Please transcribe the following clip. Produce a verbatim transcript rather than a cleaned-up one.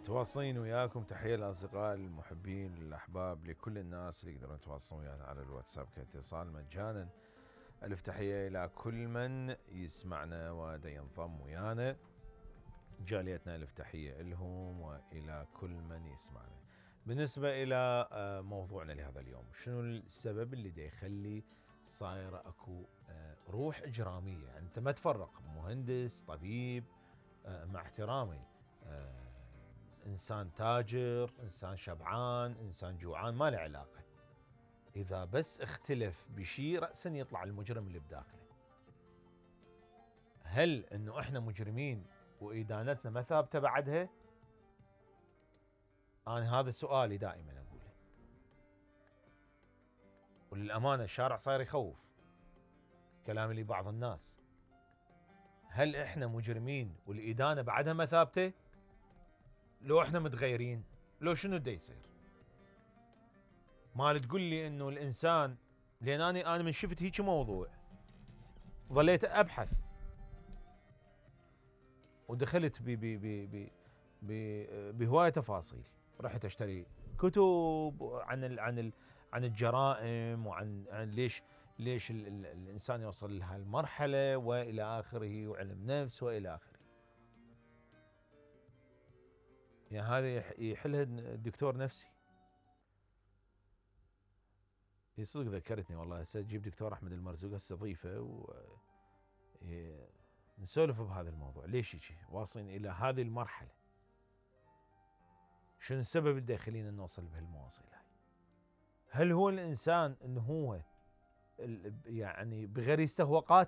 متواصلين وياكم. تحية للأصدقاء المحبين الأحباب لكل الناس اللي يقدرون يتواصلون ويانا على الواتساب كاتصال مجانا. ألف تحية إلى كل من يسمعنا ودا ينضم ويانا. جاليتنا ألف تحية لهم وإلى كل من يسمعنا. بالنسبة إلى موضوعنا لهذا اليوم، شنو السبب اللي دا يخلي صايرة أكو روح إجرامية؟ يعني أنت ما تفرق مهندس طبيب، مع احترامي، إنسان تاجر، إنسان شبعان، إنسان جوعان، ما له علاقة. إذا بس اختلف بشيء رأسا يطلع المجرم اللي بداخله. هل إنه إحنا مجرمين وإدانتنا ما ثابتة بعدها؟ أنا هذا سؤالي دائما أقوله. وللأمانة الشارع صاير يخوف كلام اللي بعض الناس. هل إحنا مجرمين والإدانة بعدها ما ثابتة؟ لو إحنا متغيرين لو شنو دا يصير؟ ما تقول لي انه الانسان، لان انا انا من شفت هيك موضوع ظليت ابحث ودخلت ب ب ب ب بهوايه تفاصيل. رحت اشتري كتب عن ال عن ال عن الجرائم وعن عن ليش ليش ال ال الانسان يوصل لهالمرحله والى اخره، وعلم نفس والى اخره. يعني هذا يحلها الدكتور نفسي. هي صدق ذكرتني والله. هسه تجيب دكتور احمد المرزوق هسه ضيفه و نسولف بهذا الموضوع. ليش هيك واصلين الى هذه المرحله؟ شنو السبب اللي يخلينا نوصل بهالمواصيل هاي؟ هل هو الانسان انه هو يعني بغريزته هو قاتل؟